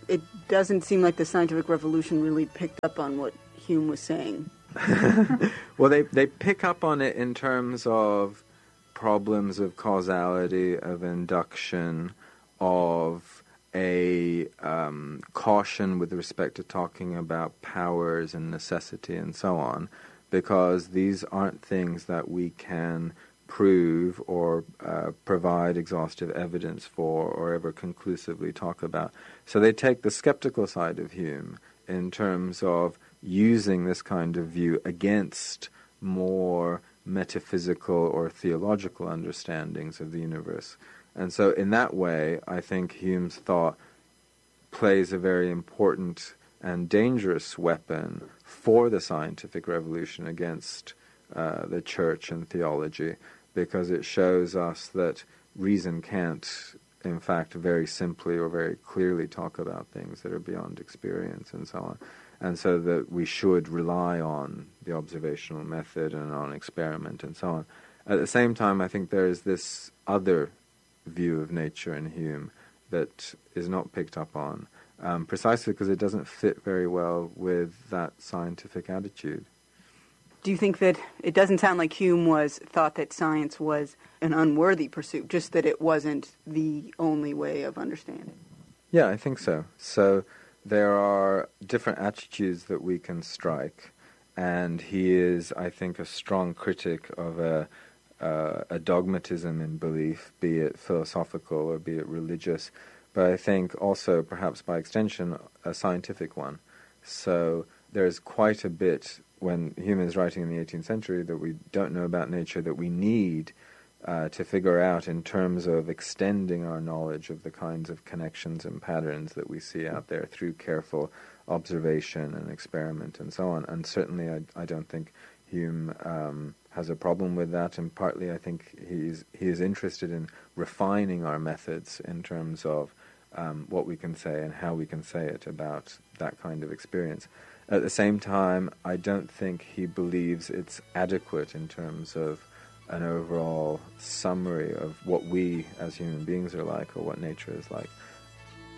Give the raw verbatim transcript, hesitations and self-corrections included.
it doesn't seem like the scientific revolution really picked up on what Hume was saying. Well, they, they pick up on it in terms of problems of causality, of induction, of a um, caution with respect to talking about powers and necessity and so on, because these aren't things that we can prove or uh, provide exhaustive evidence for or ever conclusively talk about. So they take the skeptical side of Hume in terms of using this kind of view against more metaphysical or theological understandings of the universe. And so in that way, I think Hume's thought plays a very important and dangerous weapon for the scientific revolution against uh, the church and theology, because it shows us that reason can't, in fact, very simply or very clearly talk about things that are beyond experience and so on. And so that we should rely on the observational method and on experiment and so on. At the same time, I think there is this other view of nature in Hume that is not picked up on, um, precisely because it doesn't fit very well with that scientific attitude. Do you think that it doesn't sound like Hume was thought that science was an unworthy pursuit, just that it wasn't the only way of understanding? Yeah, I think so. So there are different attitudes that we can strike, and he is, I think, a strong critic of a, uh, a dogmatism in belief, be it philosophical or be it religious, but I think also, perhaps by extension, a scientific one. So there's quite a bit, when Hume is writing in the eighteenth century, that we don't know about nature, that we need uh, to figure out in terms of extending our knowledge of the kinds of connections and patterns that we see out there through careful observation and experiment and so on. And certainly I, I don't think Hume um, has a problem with that, and partly I think he's he is interested in refining our methods in terms of um, what we can say and how we can say it about that kind of experience. At the same time, I don't think he believes it's adequate in terms of an overall summary of what we as human beings are like or what nature is like.